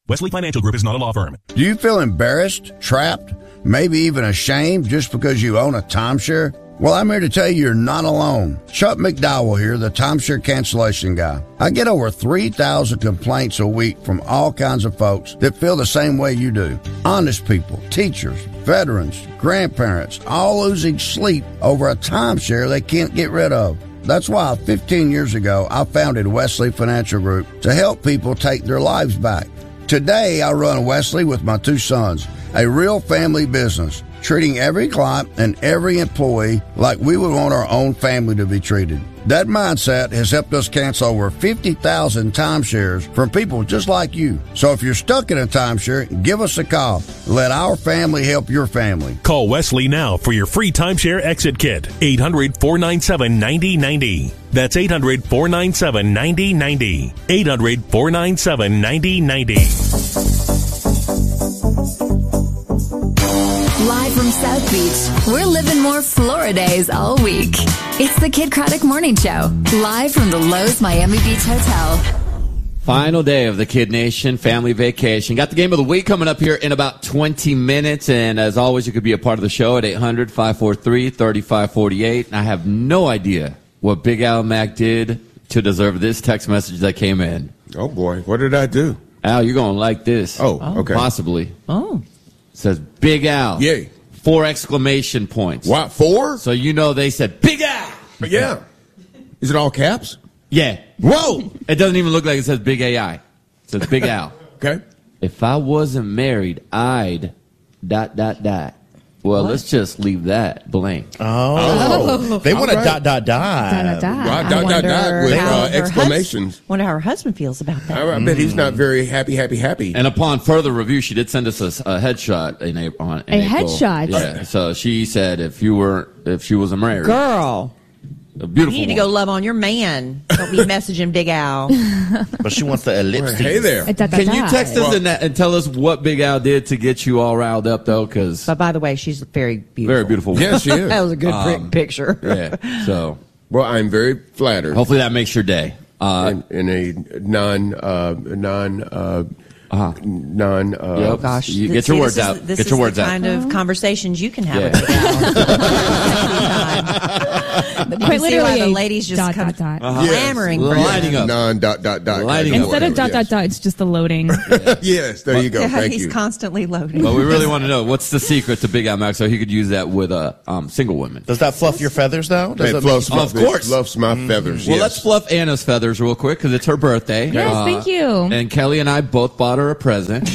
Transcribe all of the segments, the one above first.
Wesley Financial Group is not a law firm. Do you feel embarrassed, trapped, maybe even ashamed just because you own a timeshare? Well, I'm here to tell you you're not alone. Chuck McDowell here, the timeshare cancellation guy. I get over 3,000 complaints a week from all kinds of folks that feel the same way you do. Honest people, teachers, veterans, grandparents, all losing sleep over a timeshare they can't get rid of. That's why 15 years ago, I founded Wesley Financial Group to help people take their lives back. Today, I run Wesley with my two sons, a real family business, treating every client and every employee like we would want our own family to be treated. That mindset has helped us cancel over 50,000 timeshares from people just like you. So if you're stuck in a timeshare, give us a call. Let our family help your family. Call Wesley now for your free timeshare exit kit. 800-497-9090. That's 800-497-9090. 800-497-9090. Live from South Beach, we're living more Floridays all week. It's the Kid Craddock Morning Show, live from the Lowe's Miami Beach Hotel. Final day of the Kid Nation family vacation. Got the game of the week coming up here in about 20 minutes. And as always, you could be a part of the show at 800-543-3548. I have no idea what Big Al Mack did to deserve this text message that came in. Oh, boy. What did I do? Al, you're going to like this. Oh, okay. Possibly. Oh. It says Big Al. Yay. 4 exclamation points. What, 4? So you know they said Big Al. Yeah. Is it all caps? Yeah. Whoa. It doesn't even look like it says Big AI. It says Big Al. Okay. If I wasn't married, I'd ... Well, let's just leave that blank. Oh. They want a ... Right, dot with exclamations. Wonder how her husband feels about that. I bet he's not very happy. And upon further review, she did send us a headshot in April. Headshot? Yeah. So she said if she wasn't married. Girl. A beautiful You need to go love on your man. Don't be messaging Big Al. But she wants the ellipsis. Hey there. Can you text us and tell us what Big Al did to get you all riled up, though? But by the way, she's very beautiful. Very beautiful. Yes, she is. That was a good picture. Yeah. So. Well, I'm very flattered. Hopefully that makes your day. In a Oh gosh! You get your words out. This get your words is the out. kind of conversations you can have with Big Al. Quite literally, the ladies just clamoring for lining up. Lining Instead of ... it's just the loading. Yes, there you go. Thank he's you. constantly loading. But we really want to know what's the secret to Big Al Mack so he could use that with single women. Does that fluff your feathers, though? It fluffs my feathers. Well, yes. let's fluff Anna's feathers real quick because it's her birthday. Yes, thank you. And Kelly and I both bought her a present.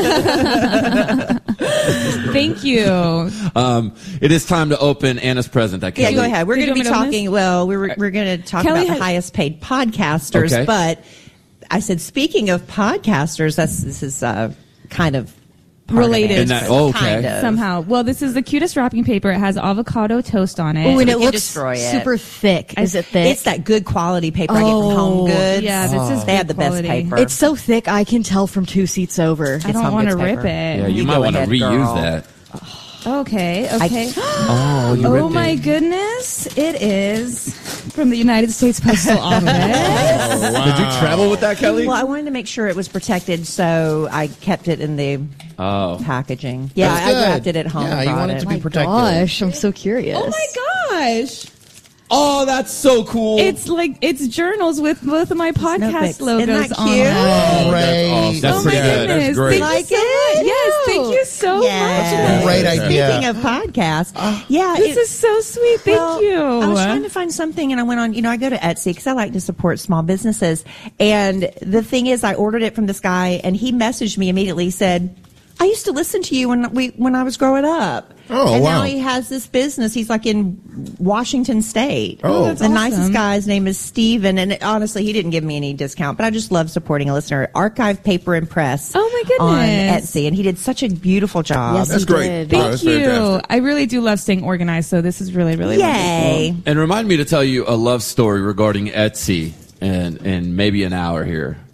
Thank you. It is time to open Anna's present. Yeah, go ahead. We're going to be talking. Well, we're going to talk about the highest paid podcasters. Okay. But I said, speaking of podcasters, this is kind of related. Kind of. Somehow. Well, this is the cutest wrapping paper. It has avocado toast on it. Oh, and it looks super thick. Is it thick? It's that good quality paper I get from Home Goods. Yeah, this is they have the best paper. It's so thick I can tell from 2 seats over. I don't want to rip it. Yeah, you might want to reuse that. Okay. Oh my goodness. It is from the United States Postal Office. Wow. Did you travel with that, Kelly? Well, I wanted to make sure it was protected, so I kept it in the packaging. Yeah, I wrapped it at home. Yeah, you want it to be protected. Gosh, I'm so curious. Oh my gosh. Oh, that's so cool. It's journals with both of my podcast logos Isn't that on cute? it. Oh, great. That's my pretty good. goodness. That's great. Thank you so much. Yes, thank you so much. Great idea. Speaking of podcasts, this is so sweet. Thank you. I was trying to find something, and I went on. I go to Etsy because I like to support small businesses. And the thing is, I ordered it from this guy, and he messaged me immediately. Said, "I used to listen to you when I was growing up." Oh, and wow. now he has this business. He's like in Washington State. Oh, that's the awesome. nicest guy. His name is Steven. And honestly, he didn't give me any discount, but I just love supporting a listener. Archive Paper and Press. Oh, my goodness. On Etsy. And he did such a beautiful job. Yes, That's he great. did. Wow, Thank that's you. fantastic. I really do love staying organized, so this is really, really Yay. wonderful. And remind me to tell you a love story regarding Etsy in maybe an hour here.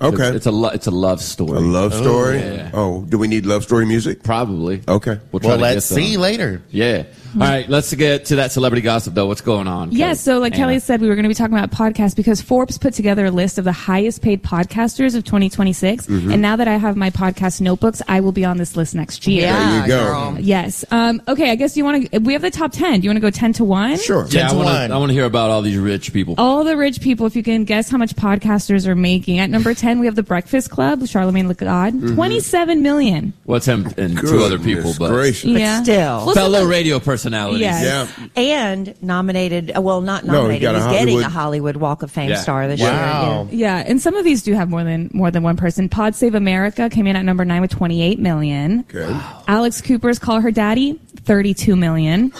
Okay. It's a love story. A love story? Yeah. Oh, do we need love story music? Probably. Okay. We'll try Well, to let's get some. see later. Yeah. All right, let's get to that celebrity gossip, though. What's going on? Yeah, so like Kelly said, we were going to be talking about podcasts because Forbes put together a list of the highest paid podcasters of 2026. And now that I have my podcast notebooks, I will be on this list next year. There you go. girl. Yes. Okay, I guess we have the top 10. Do you want to go 10 to 1? Sure. Yeah, 10 to 1. I want to hear about all these rich people. All the rich people, if you can guess how much podcasters are making. At number 10, we have The Breakfast Club, Charlamagne Lagarde, 27 million. What's him and two other people, Goodness but gracious. Yeah. still. Well, fellow radio personalities. Yes. Yeah. And nominated, well, not No, he nominated, got a he's getting Hollywood- a Hollywood Walk of Fame Yeah. star this Wow. year. Yeah, and some of these do have more than one person. Pod Save America came in at number 9 with 28 million. Okay. Alex Cooper's Call Her Daddy, 32 million.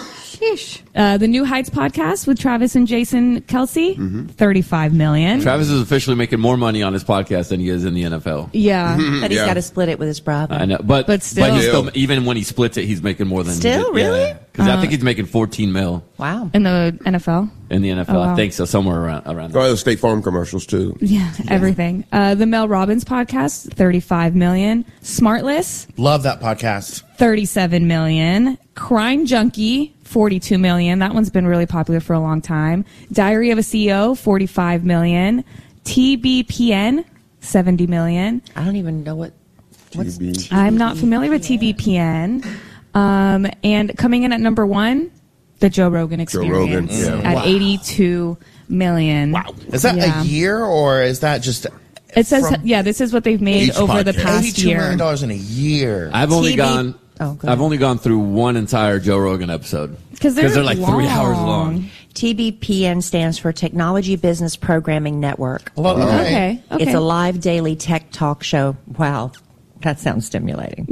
The New Heights podcast with Travis and Jason Kelsey, 35 million. Travis is officially making more money on his podcast than he is in the NFL. Yeah. But he's Yeah. got to split it with his brother. I know, but still. he's still, even when he splits it, he's making more than Still? Really? Because I think he's making 14 mil Wow. In the NFL. in the NFL. Oh, wow. I think so, somewhere around Oh, there. the State Farm commercials, too. Yeah, everything. The Mel Robbins podcast, 35 million. Smartless, Love that podcast. 37 million. Crime Junkie, 42 million. That one's been really popular for a long time. Diary of a CEO, 45 million. TBPN, 70 million. I don't even know what's TB. I'm not familiar with TBPN. And coming in at number 1, the Joe Rogan Rogan, Experience yeah. at 82 million. Wow. Is that Yeah. a year or is that just It says, from yeah, this is what they've made each over the podcast? past $82 year. million in a year. I've only TV gone. Oh, go I've only gone through one entire Joe Rogan episode Because they're like 3 hours long. TBPN stands for Technology Business Programming Network. Well, Okay. It's a live daily tech talk show. Wow. That sounds stimulating.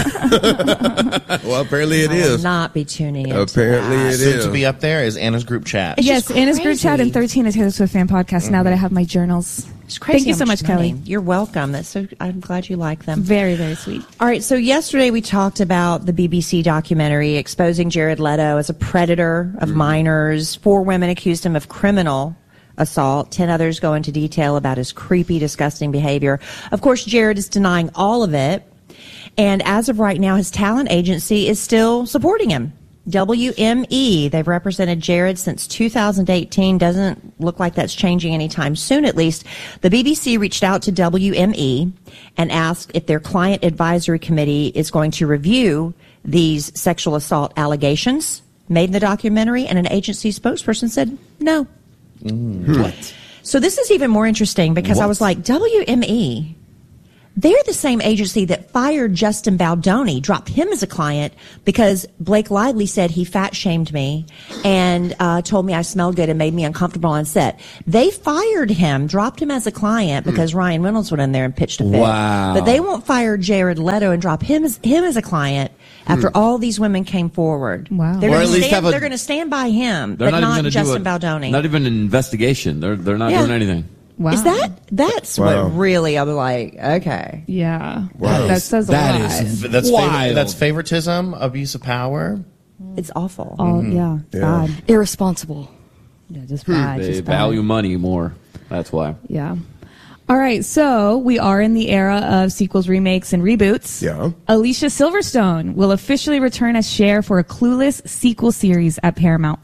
Well, apparently it I will is. not be tuning in. Apparently it Soon is. to be up there is Anna's group chat. It's Yes, just Anna's group crazy. chat and 13 is Taylor Swift fan podcast. Now that I have my journals. It's crazy. Thank you how so much, money. Kelly. You're welcome. I'm glad you like them. Very, very sweet. All right, so yesterday we talked about the BBC documentary exposing Jared Leto as a predator of minors. 4 women accused him of criminal assault. 10 others go into detail about his creepy, disgusting behavior. Of course, Jared is denying all of it. And as of right now, his talent agency is still supporting him. WME, they've represented Jared since 2018. Doesn't look like that's changing anytime soon, at least. The BBC reached out to WME and asked if their client advisory committee is going to review these sexual assault allegations made in the documentary, and an agency spokesperson said no. What? So this is even more interesting because I What? was like, WME, they're the same agency that fired Justin Baldoni, dropped him as a client because Blake Lively said he fat shamed me and told me I smelled good and made me uncomfortable on set. They fired him, dropped him as a client because Ryan Reynolds went in there and pitched a fit. Wow. But they won't fire Jared Leto and drop him as a client after all these women came forward. Wow. They're Or going at least have a- to stand by him, They're but not even not going to Justin do Baldoni. Not even an investigation. They're not Yeah. doing anything. Wow. Is that's Wow. what really I'm like, okay. Yeah. Wow. That says a That lot. is That's wild. that's favoritism, abuse of power. It's awful. All, yeah. Yeah. Bad. Irresponsible. Yeah, just bad. They just bad. value money more. That's why. Yeah. All right, so we are in the era of sequels, remakes, and reboots. Yeah. Alicia Silverstone will officially return as Cher for a Clueless sequel series at Paramount